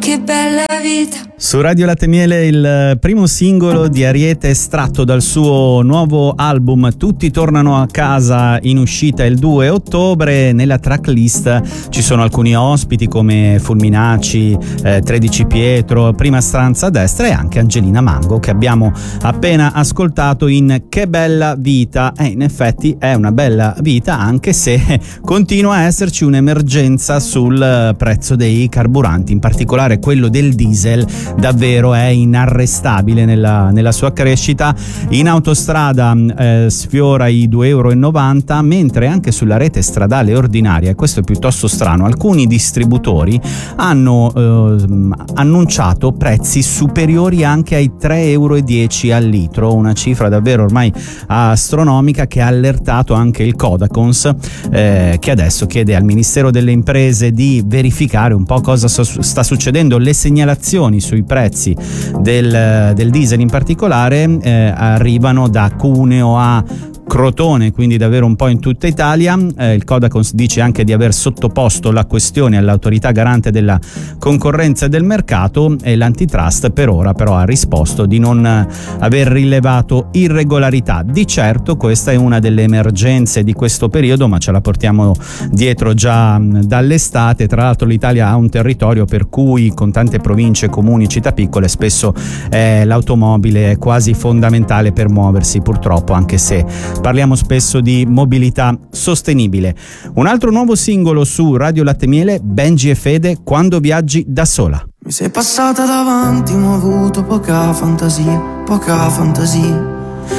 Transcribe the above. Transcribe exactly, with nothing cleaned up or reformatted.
che bella vita. Su Radio Latte Miele il primo singolo di Ariete estratto dal suo nuovo album Tutti tornano a casa, in uscita il due ottobre. Nella tracklist ci sono alcuni ospiti come Fulminacci, eh, tredici Pietro, Prima stanza a destra e anche Angelina Mango, che abbiamo appena ascoltato in Che bella vita. E eh, in effetti è una bella vita, anche se continua a esserci un'emergenza sul prezzo dei carburanti, in particolare quello del diesel. Davvero è inarrestabile nella, nella sua crescita. In autostrada eh, sfiora i due e novanta euro, mentre anche sulla rete stradale ordinaria, e questo è piuttosto strano, alcuni distributori hanno eh, annunciato prezzi superiori anche ai tre e dieci euro al litro, una cifra davvero ormai astronomica che ha allertato anche il Codacons, eh, che adesso chiede al Ministero delle Imprese di verificare un po' cosa sta succedendo. Le segnalazioni sui prezzi del, del diesel in particolare eh, arrivano da Cuneo a Crotone, quindi davvero un po' in tutta Italia. Eh, il Codacons dice anche di aver sottoposto la questione all'autorità garante della concorrenza e del mercato, e l'antitrust per ora però ha risposto di non aver rilevato irregolarità. Di certo questa è una delle emergenze di questo periodo, ma ce la portiamo dietro già dall'estate. Tra l'altro l'Italia ha un territorio per cui, con tante province, comuni, città piccole, spesso eh, l'automobile è quasi fondamentale per muoversi, purtroppo, anche se parliamo spesso di mobilità sostenibile. Un altro nuovo singolo su Radio Latte Miele, Benji e Fede, Quando viaggi da sola. Mi sei passata davanti, ma ho avuto poca fantasia, poca fantasia.